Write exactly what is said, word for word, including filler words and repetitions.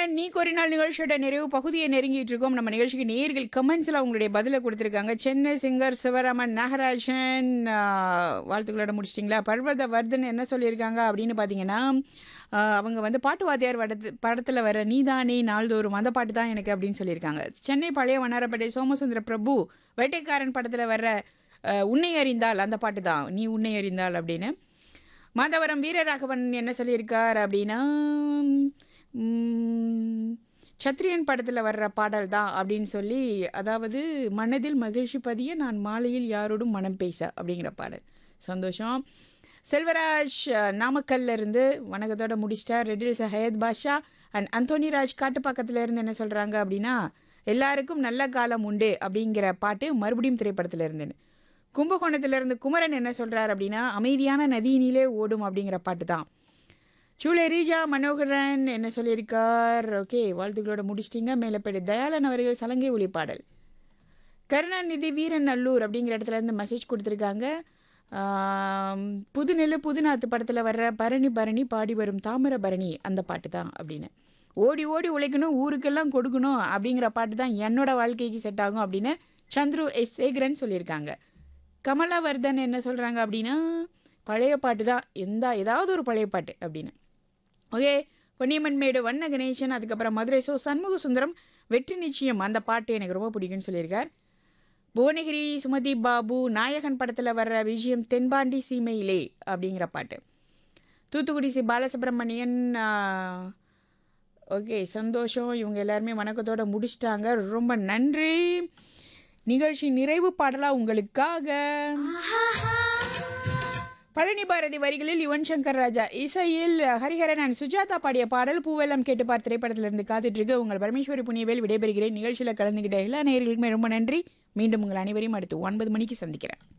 நீ ஒரு நாள் நிகழ்ச்சியோட நிறைவு பகுதியை நெருங்கிட்டு இருக்கோம். நம்ம நிகழ்ச்சிக்கு நேர்கள் கமெண்ட்ஸில் அவங்களுடைய பதிலை கொடுத்துருக்காங்க. சென்னை சிங்கர் சிவராமன் நாகராஜன் ஆஹ், வாழ்த்துக்களோட முடிச்சிட்டிங்களா? பர்வத வர்தன் என்ன சொல்லியிருக்காங்க அப்படின்னு பார்த்தீங்கன்னா, ஆஹ், அவங்க வந்து பாட்டு வாத்தியார் படத்து படத்தில் வர நீதானே நாள்தோறும் அந்த பாட்டு தான் எனக்கு அப்படின்னு சொல்லியிருக்காங்க. சென்னை பழைய வண்ணாரப்பேட்டை சோமசுந்தர பிரபு வேட்டைக்காரன் படத்தில் வர ஆஹ், உன்னை அறிந்தால் அந்த பாட்டு தான் நீ உன்னை அறிந்தால் அப்படின்னு. மாதவரம் வீரராகவன் என்ன சொல்லியிருக்கார் அப்படின்னா, ம், சத்ரியன் படத்தில் வர்ற பாடல் தான் அப்படின்னு சொல்லி, அதாவது மனதில் மகிழ்ச்சி பதிய நான் மாலையில் யாரோடும் மனம் பேச அப்படிங்கிற பாடல். சந்தோஷம். செல்வராஜ் அஹ், நாமக்கல்ல இருந்து வணக்கத்தோட முடிச்சிட்டார். ரெட்டில்ஸ் Hayat Basha and Anthony Raj காட்டுப்பாக்கத்தில் இருந்து என்ன சொல்கிறாங்க அப்படின்னா, எல்லாருக்கும் நல்ல காலம் உண்டு அப்படிங்கிற பாட்டு மறுபடியும் திரைப்படத்தில் இருந்துன்னு. கும்பகோணத்திலிருந்து குமரன் என்ன சொல்கிறார் அப்படின்னா, அமைதியான நதியினிலே ஓடும் அப்படிங்கிற பாட்டு தான். சூளை ரீஜா மனோகரன் என்ன சொல்லியிருக்கார்? ஓகே, வாழ்த்துக்களோட முடிச்சிட்டிங்க. மேலப்பேடு தயாளன் அவர்கள் சலங்கை ஒளி பாடல். கருணாநிதி வீரன் நல்லூர் அப்படிங்கிற இடத்துல இருந்து மெசேஜ் கொடுத்துருக்காங்க. ஆம், புதுநெல்லு புதுநாத்து படத்தில் வர்ற பரணி பரணி பாடி வரும் தாமிர பரணி அந்த பாட்டு தான் அப்படின்னு. ஓடி ஓடி உழைக்கணும் ஊருக்கெல்லாம் கொடுக்கணும் அப்படிங்கிற பாட்டு தான் என்னோட வாழ்க்கைக்கு செட் ஆகும் அப்படின்னு சந்துரு எஸ் சேகரன் சொல்லியிருக்காங்க. கமலாவர்தன் என்ன சொல்கிறாங்க அப்படின்னா, பழைய பாட்டு தான், எந்த ஏதாவது ஒரு பழைய பாட்டு அப்படின்னு. ஓகே, பொன்னியம்மன் மேடு வண்ண கணேசன், அதுக்கப்புறம் மதுரை சோ சண்முக சுந்தரம் வெற்றி நிச்சயம் அந்த பாட்டு எனக்கு ரொம்ப பிடிக்கும்னு சொல்லியிருக்கார். புவனகிரி சுமதி பாபு நாயகன் படத்தில் வர்ற விஷயம் தென்பாண்டி சீமையிலே அப்படிங்கிற பாட்டு. தூத்துக்குடி சி பாலசுப்ரமணியன் ஓகே சந்தோஷம். இவங்க எல்லாருமே வணக்கத்தோடு முடிச்சிட்டாங்க. ரொம்ப நன்றி. நிகழ்ச்சி நிறைவு பாடலாக உங்களுக்காக பழனி பாரதி வரிகளில் யுவன் சங்கர் ராஜா இசையில் ஹரிஹரன் அண்ட் சுஜாதா பாடிய பாடல் பூவெல்லாம் கேட்டுப்பார் திரைப்படத்திலிருந்து காத்துட்ருக்கு. உங்கள் பரமேஸ்வரி புனியவேல் விடைபெறுகிறேன். நிகழ்ச்சியில் கலந்துக்கிட்ட எல்லா நேயர்களுக்குமே ரொம்ப நன்றி. மீண்டும் உங்கள் அனைவரையும் அடுத்து ஒன்பது மணிக்கு சந்திக்கிறேன்.